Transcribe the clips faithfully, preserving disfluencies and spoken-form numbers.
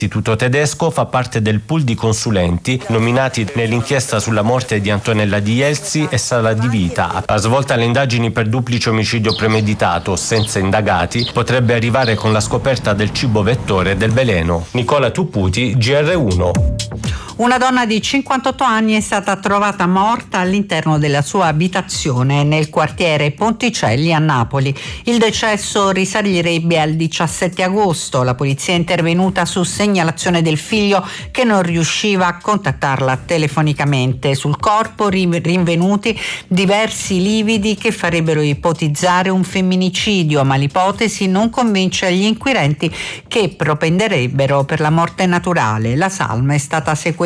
L'Istituto tedesco fa parte del pool di consulenti nominati nell'inchiesta sulla morte di Antonella Di Jelzi e Sala Di Vita. Ha svolta le indagini per duplice omicidio premeditato senza indagati, potrebbe arrivare con la scoperta del cibo vettore del veleno. Nicola Tupputi, G R uno. Una donna di cinquantotto anni è stata trovata morta all'interno della sua abitazione nel quartiere Ponticelli a Napoli. Il decesso risalirebbe al diciassette agosto. La polizia è intervenuta su segnalazione del figlio che non riusciva a contattarla telefonicamente. Sul corpo rinvenuti diversi lividi che farebbero ipotizzare un femminicidio, ma l'ipotesi non convince gli inquirenti che propenderebbero per la morte naturale. La salma è stata sequestrata.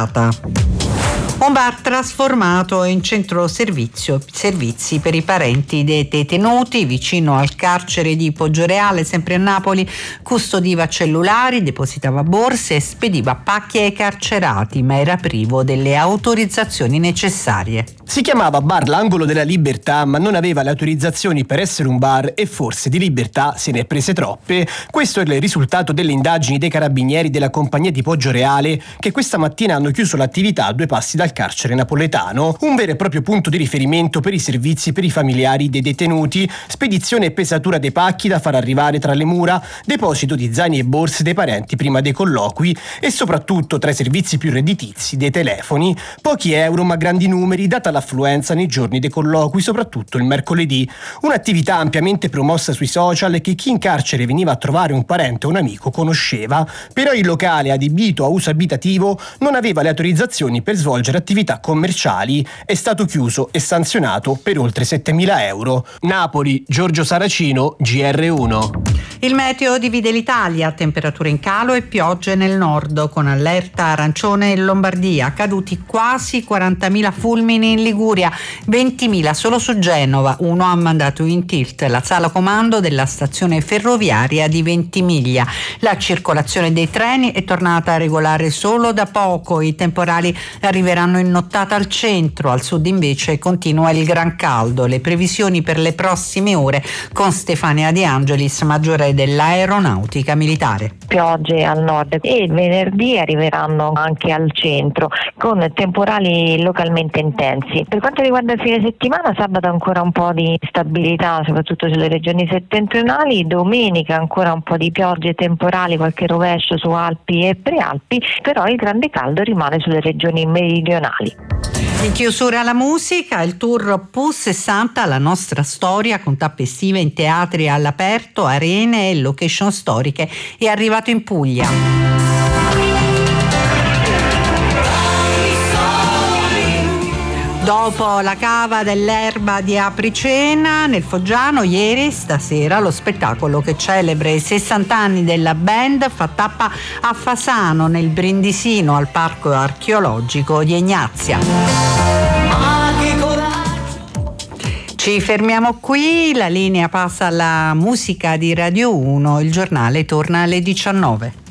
Un bar trasformato in centro servizio, servizi per i parenti dei detenuti. Vicino al carcere di Poggioreale, sempre a Napoli, custodiva cellulari, depositava borse e spediva pacchi ai carcerati, ma era privo delle autorizzazioni necessarie. Si chiamava Bar L'Angolo della Libertà, ma non aveva le autorizzazioni per essere un bar e forse di libertà se ne è prese troppe. Questo è il risultato delle indagini dei carabinieri della compagnia di Poggioreale, che questa mattina hanno chiuso l'attività a due passi dal carcere napoletano, un vero e proprio punto di riferimento per i servizi per i familiari dei detenuti, spedizione e pesatura dei pacchi da far arrivare tra le mura, deposito di zaini e borse dei parenti prima dei colloqui e soprattutto, tra i servizi più redditizi, dei telefoni. Pochi euro ma grandi numeri, data l'affluenza nei giorni dei colloqui, soprattutto il mercoledì. Un'attività ampiamente promossa sui social che chi in carcere veniva a trovare un parente o un amico conosceva, però il locale adibito a uso abitativo non aveva le autorizzazioni per svolgere attività commerciali, è stato chiuso e sanzionato per oltre settemila euro. Napoli, Giorgio Saracino, G R uno. Il meteo divide l'Italia, temperature in calo e piogge nel nord, con allerta arancione in Lombardia, caduti quasi quarantamila fulmini in Liguria, ventimila solo su Genova, uno ha mandato in tilt la sala comando della stazione ferroviaria di Ventimiglia. La circolazione dei treni è tornata regolare solo da poco, i temporali arriveranno in nottata al centro, al sud invece continua il gran caldo. Le previsioni per le prossime ore con Stefania De Angelis, maggiore dell'aeronautica militare. Piogge al nord e venerdì arriveranno anche al centro con temporali localmente intensi. Per quanto riguarda il fine settimana, sabato ancora un po' di stabilità soprattutto sulle regioni settentrionali, domenica ancora un po' di piogge temporali, qualche rovescio su Alpi e Prealpi, però il grande caldo rimane sulle regioni meridionali. In chiusura la musica, il tour P U sessanta, la nostra storia, con tappe estive in teatri all'aperto, arene e location storiche, è arrivato in Puglia. Dopo la cava dell'erba di Apricena nel Foggiano, ieri, stasera, lo spettacolo che celebra i sessanta anni della band fa tappa a Fasano, nel Brindisino, al parco archeologico di Egnazia. Ci fermiamo qui, la linea passa alla musica di Radio uno, il giornale torna alle diciannove.